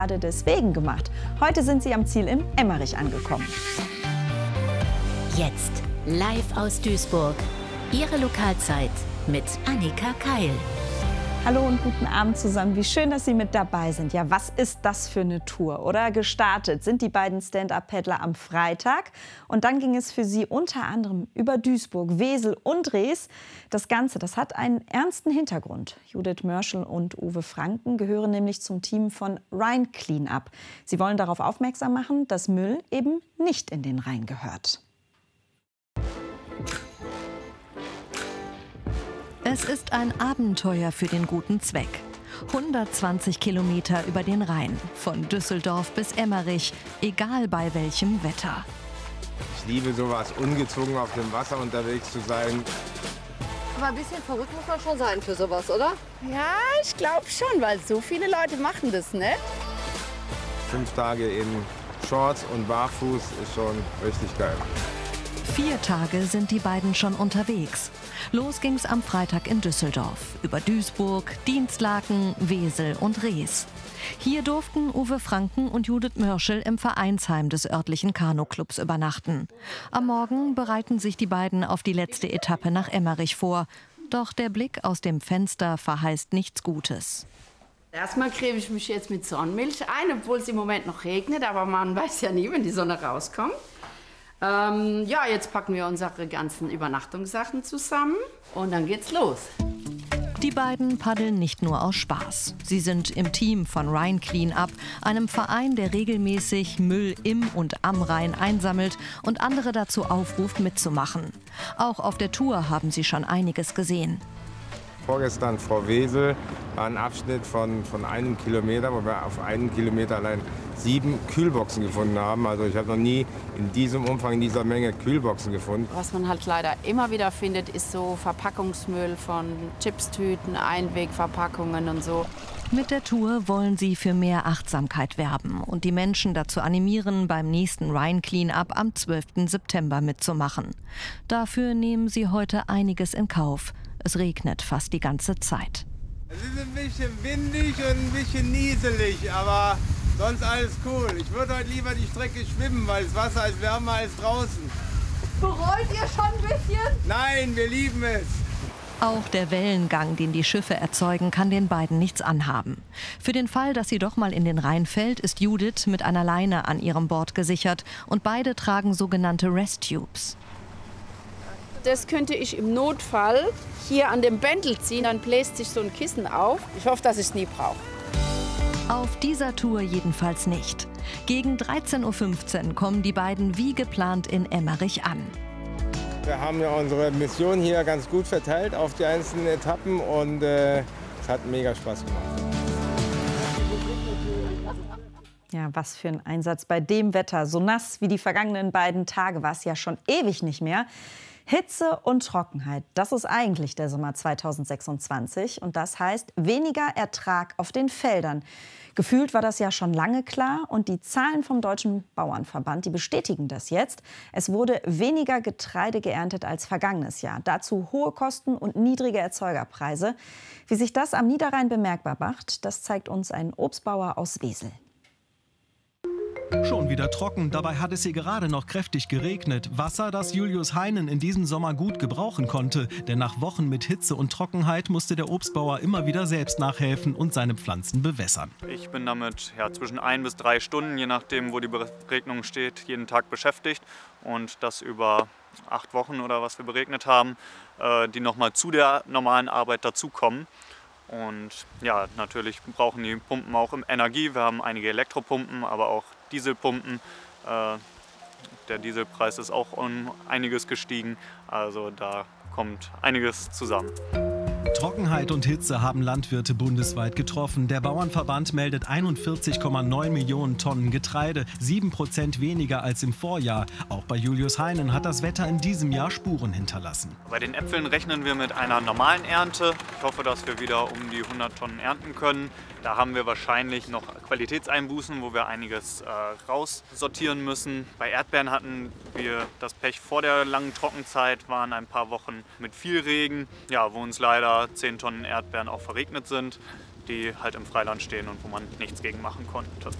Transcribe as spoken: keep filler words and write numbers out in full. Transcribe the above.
gerade deswegen gemacht. Heute sind sie am Ziel in Emmerich angekommen. Jetzt live aus Duisburg. Ihre Lokalzeit mit Annika Keil. Hallo und guten Abend zusammen. Wie schön, dass Sie mit dabei sind. Ja, was ist das für eine Tour, oder? Gestartet sind die beiden Stand-Up-Paddler am Freitag. Und dann ging es für sie unter anderem über Duisburg, Wesel und Rees. Das Ganze, das hat einen ernsten Hintergrund. Judith Mörschel und Uwe Franken gehören nämlich zum Team von Rhine Cleanup. Sie wollen darauf aufmerksam machen, dass Müll eben nicht in den Rhein gehört. Es ist ein Abenteuer für den guten Zweck. hundertzwanzig Kilometer über den Rhein, von Düsseldorf bis Emmerich, egal bei welchem Wetter. Ich liebe sowas, ungezwungen auf dem Wasser unterwegs zu sein. Aber ein bisschen verrückt muss man schon sein für sowas, oder? Ja, ich glaube schon, weil so viele Leute machen das, ne? Fünf Tage in Shorts und Barfuß ist schon richtig geil. Vier Tage sind die beiden schon unterwegs. Los ging's am Freitag in Düsseldorf, über Duisburg, Dinslaken, Wesel und Rees. Hier durften Uwe Franken und Judith Mörschel im Vereinsheim des örtlichen Kanuclubs übernachten. Am Morgen bereiten sich die beiden auf die letzte Etappe nach Emmerich vor. Doch der Blick aus dem Fenster verheißt nichts Gutes. Erstmal creme ich mich jetzt mit Sonnenmilch ein, obwohl es im Moment noch regnet. Aber man weiß ja nie, wenn die Sonne rauskommt. Ähm, ja, jetzt packen wir unsere ganzen Übernachtungssachen zusammen und dann geht's los. Die beiden paddeln nicht nur aus Spaß. Sie sind im Team von Rhine Cleanup, einem Verein, der regelmäßig Müll im und am Rhein einsammelt und andere dazu aufruft, mitzumachen. Auch auf der Tour haben sie schon einiges gesehen. Vorgestern vor Wesel war ein Abschnitt von, von einem Kilometer, wo wir auf einen Kilometer allein sieben Kühlboxen gefunden haben. Also ich habe noch nie in diesem Umfang, in dieser Menge Kühlboxen gefunden. Was man halt leider immer wieder findet, ist so Verpackungsmüll von Chipstüten, Einwegverpackungen und so. Mit der Tour wollen sie für mehr Achtsamkeit werben und die Menschen dazu animieren, beim nächsten Rhine Cleanup am zwölften September mitzumachen. Dafür nehmen sie heute einiges in Kauf. Es regnet fast die ganze Zeit. Es ist ein bisschen windig und ein bisschen nieselig, aber sonst alles cool. Ich würde heute lieber die Strecke schwimmen, weil das Wasser ist wärmer als draußen. Bereut ihr schon ein bisschen? Nein, wir lieben es. Auch der Wellengang, den die Schiffe erzeugen, kann den beiden nichts anhaben. Für den Fall, dass sie doch mal in den Rhein fällt, ist Judith mit einer Leine an ihrem Board gesichert und beide tragen sogenannte Rest-Tubes. Das könnte ich im Notfall hier an dem Bändel ziehen, dann bläst sich so ein Kissen auf. Ich hoffe, dass ich es nie brauche. Auf dieser Tour jedenfalls nicht. Gegen dreizehn Uhr fünfzehn kommen die beiden wie geplant in Emmerich an. Wir haben ja unsere Mission hier ganz gut verteilt auf die einzelnen Etappen und äh, es hat mega Spaß gemacht. Ja, was für ein Einsatz bei dem Wetter. So nass wie die vergangenen beiden Tage war es ja schon ewig nicht mehr. Hitze und Trockenheit, das ist eigentlich der Sommer zweitausendsechsundzwanzig. Und das heißt weniger Ertrag auf den Feldern. Gefühlt war das ja schon lange klar. Und die Zahlen vom Deutschen Bauernverband, die bestätigen das jetzt. Es wurde weniger Getreide geerntet als vergangenes Jahr. Dazu hohe Kosten und niedrige Erzeugerpreise. Wie sich das am Niederrhein bemerkbar macht, das zeigt uns ein Obstbauer aus Wesel. Schon wieder trocken, dabei hat es hier gerade noch kräftig geregnet. Wasser, das Julius Heinen in diesem Sommer gut gebrauchen konnte. Denn nach Wochen mit Hitze und Trockenheit musste der Obstbauer immer wieder selbst nachhelfen und seine Pflanzen bewässern. Ich bin damit ja, zwischen ein bis drei Stunden, je nachdem, wo die Beregnung steht, jeden Tag beschäftigt. Und das über acht Wochen oder was wir beregnet haben, äh, die nochmal zu der normalen Arbeit dazukommen. Und ja, natürlich brauchen die Pumpen auch Energie. Wir haben einige Elektropumpen, aber auch Dieselpumpen. Äh, der Dieselpreis ist auch um einiges gestiegen, also da kommt einiges zusammen. Trockenheit und Hitze haben Landwirte bundesweit getroffen. Der Bauernverband meldet einundvierzig Komma neun Millionen Tonnen Getreide, sieben Prozent weniger als im Vorjahr. Auch bei Julius Heinen hat das Wetter in diesem Jahr Spuren hinterlassen. Bei den Äpfeln rechnen wir mit einer normalen Ernte. Ich hoffe, dass wir wieder um die hundert Tonnen ernten können. Da haben wir wahrscheinlich noch Qualitätseinbußen, wo wir einiges äh, raussortieren müssen. Bei Erdbeeren hatten wir das Pech vor der langen Trockenzeit, waren ein paar Wochen mit viel Regen, ja, wo uns leider zehn Tonnen Erdbeeren auch verregnet sind. die halt im Freiland stehen und wo man nichts gegen machen konnte.